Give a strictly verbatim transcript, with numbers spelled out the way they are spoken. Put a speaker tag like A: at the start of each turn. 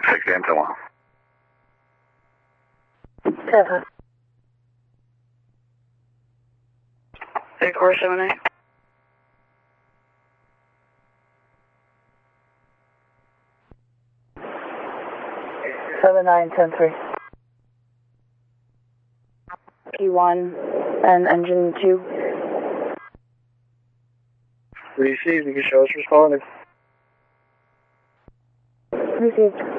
A: six A M tomorrow.
B: Seven.
C: Big Horse seven eight.
B: Seven nine ten three.
C: P one and engine two.
D: Received, you can show us responding.
B: Received.